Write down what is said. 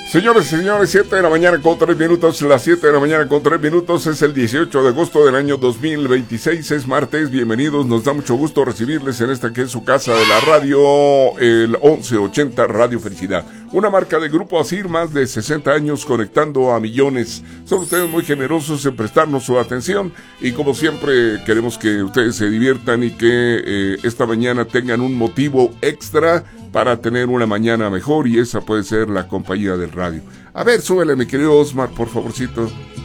Señores y señores, 7 de la mañana con 3 minutos, las 7 de la mañana con 3 minutos, es el 18 de agosto del año 2026, es martes, bienvenidos, nos da mucho gusto recibirles en esta que es su casa de la radio, el 1180 Radio Felicidad, una marca de Grupo Asir, más de 60 años conectando a millones. Son ustedes muy generosos en prestarnos su atención y como siempre queremos que ustedes se diviertan y que esta mañana tengan un motivo extra para tener una mañana mejor, y esa puede ser la compañía del radio. A ver, súbele, mi querido Osmar, por favorcito.